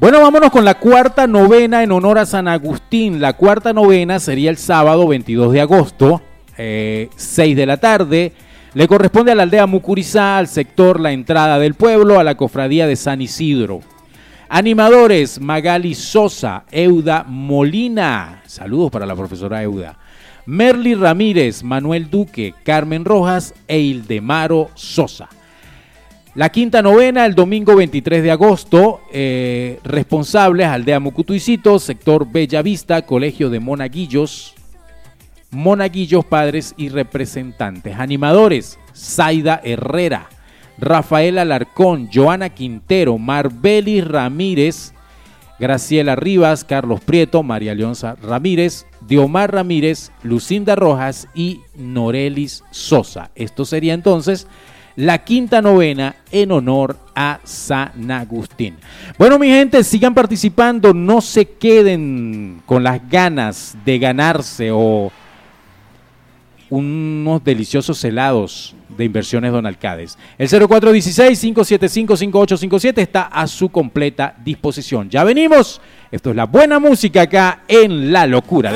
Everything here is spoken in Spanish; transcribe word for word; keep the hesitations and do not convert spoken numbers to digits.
Bueno, vámonos con la cuarta novena en honor a San Agustín. La cuarta novena sería el sábado veintidós de agosto, eh, seis de la tarde. Le corresponde a la aldea Mucurizá, al sector La Entrada del Pueblo, a la cofradía de San Isidro. Animadores: Magali Sosa, Euda Molina. Saludos para la profesora Euda. Merly Ramírez, Manuel Duque, Carmen Rojas e Ildemaro Sosa. La quinta novena, el domingo veintitrés de agosto, eh, responsables: Aldea Mucutuicito, sector Bellavista, Colegio de Monaguillos, Monaguillos Padres y Representantes. Animadores: Zaida Herrera, Rafael Alarcón, Joana Quintero, Marbeli Ramírez, Graciela Rivas, Carlos Prieto, María Leonza Ramírez, Diomar Ramírez, Lucinda Rojas y Norelis Sosa. Esto sería entonces la quinta novena en honor a San Agustín. Bueno, mi gente, sigan participando, no se queden con las ganas de ganarse o unos deliciosos helados de Inversiones Don Alcades. El cero cuatro uno seis, cinco siete cinco, cinco ocho cinco siete está a su completa disposición. Ya venimos, esto es la buena música acá en La Locura.